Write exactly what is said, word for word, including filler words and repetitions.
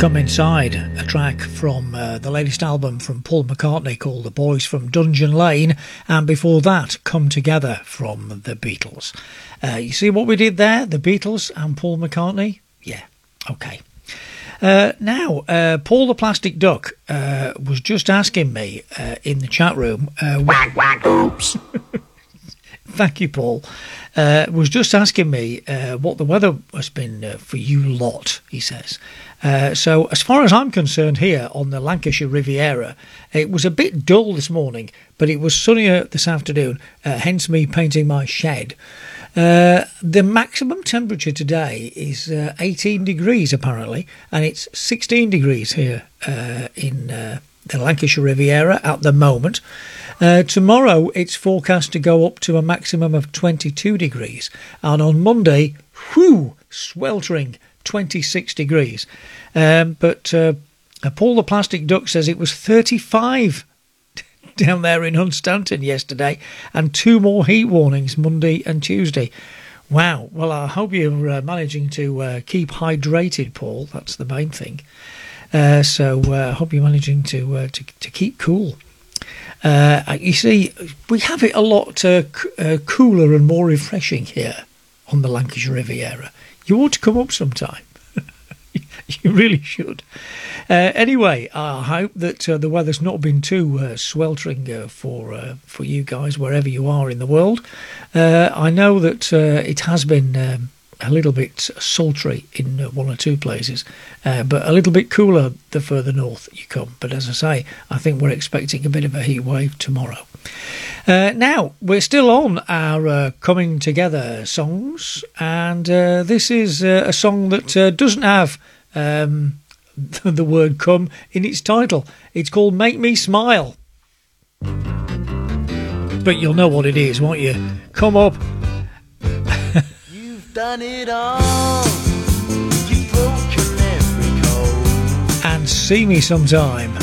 Come Inside, a track from uh, the latest album from Paul McCartney called The Boys from Dungeon Lane, and before that, Come Together from the Beatles. Uh, you see what we did there? The Beatles and Paul McCartney? Yeah, okay. Uh, now, uh, Paul the Plastic Duck uh, was just asking me uh, in the chat room... Uh, whack, whack, oops. Thank you, Paul. Uh, was just asking me uh, what the weather has been uh, for you lot, he says. Uh, so as far as I'm concerned here on the Lancashire Riviera, it was a bit dull this morning, but it was sunnier this afternoon, uh, hence me painting my shed. Uh, the maximum temperature today is uh, eighteen degrees apparently, and it's sixteen degrees here uh, in uh, the Lancashire Riviera at the moment. Uh, tomorrow it's forecast to go up to a maximum of twenty-two degrees, and on Monday, whew, sweltering twenty-six degrees. Um, but uh, Paul the Plastic Duck says it was thirty-five down there in Hunstanton yesterday, and two more heat warnings Monday and Tuesday. Wow. Well, I hope you're uh, managing to uh, keep hydrated, Paul. That's the main thing. Uh, so I uh, hope you're managing to, uh, to to keep cool. Uh, you see, we have it a lot uh, c- uh, cooler and more refreshing here on the Lancashire Riviera. You ought to come up sometime. You really should. Uh, anyway, I hope that uh, the weather's not been too uh, sweltering uh, for uh, for you guys wherever you are in the world. Uh, I know that uh, it has been um, a little bit sultry in uh, one or two places, uh, but a little bit cooler the further north you come. But as I say, I think we're expecting a bit of a heat wave tomorrow. Uh, now, we're still on our uh, Coming Together songs, and uh, this is uh, a song that uh, doesn't have um, the word come in its title. It's called Make Me Smile. But you'll know what it is, won't you? Come up. You've done it all. You've broken every code. And see me sometime.